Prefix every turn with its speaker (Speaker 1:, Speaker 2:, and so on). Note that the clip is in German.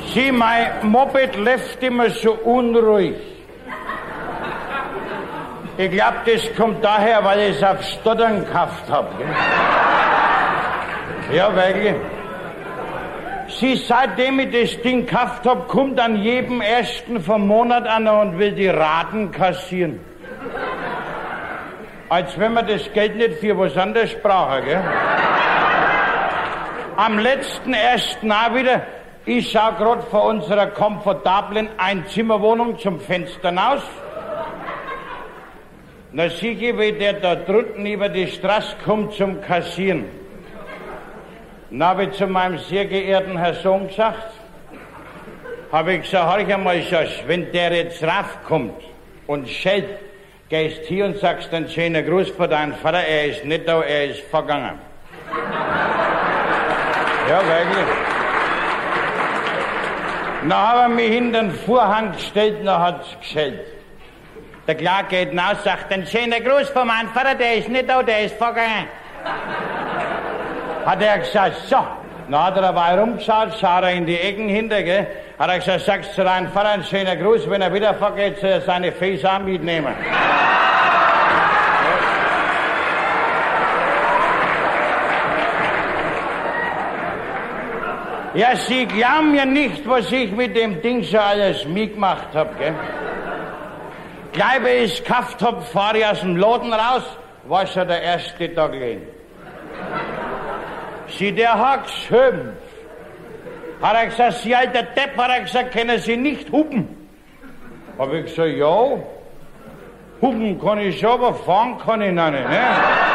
Speaker 1: Sie, mein Moped läuft immer so unruhig. Ich glaub, das kommt daher, weil ich es auf Stottern gekauft hab. Ja, wirklich. Sie, seitdem ich das Ding gekauft hab, kommt an jedem ersten vom Monat einer und will die Raten kassieren. Als wenn man das Geld nicht für was anderes brauche, gell? Am letzten ersten auch wieder, ich schau grad vor unserer komfortablen Einzimmerwohnung zum Fenster raus. Na sieh ich, wie der da drunten über die Straße kommt zum Kassieren. Na, hab ich zu meinem sehr geehrten Herrn Sohn gesagt, hab ich gesagt, hör ich einmal, Schorsch, wenn der jetzt raufkommt und schellt, gehst hier und sagst einen schönen Gruß von deinem Vater, er ist nicht da, er ist vergangen. Ja, wirklich. Na, hat er mich hinter den Vorhang gestellt, na hat's geschellt. Der Klar geht hinaus, sagt, einen schönen Gruß von meinem Vater, der ist nicht da, der ist vergangen. Hat er gesagt, so. Na hat er dabei rumgeschaut, schaut er in die Ecken hinter, gell. Hat er gesagt, sagst zu deinem Vater einen schönen Gruß, wenn er wieder vergeht, soll er seine Füße auch mitnehmen. Ja, Sie glauben mir nicht, was ich mit dem Ding schon alles mitgemacht hab, gell. Gleich wie ich's gekauft hab, fahr ich aus dem Laden raus, war schon der erste Tag lehn. Sie, der hat geschimpft. Hat er gesagt, Sie alter Depp, hat er gesagt, können Sie nicht hupen? Hab ich gesagt, ja, hupen kann ich schon, aber fahren kann ich noch nicht, ne?